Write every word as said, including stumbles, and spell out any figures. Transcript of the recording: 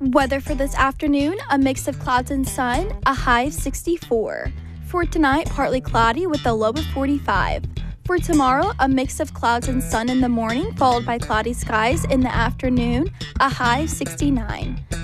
Weather for this afternoon, a mix of clouds and sun, a high of sixty-four. For tonight, partly cloudy with a low of forty-five. For tomorrow, a mix of clouds and sun in the morning, followed by cloudy skies in the afternoon, a high of sixty-nine.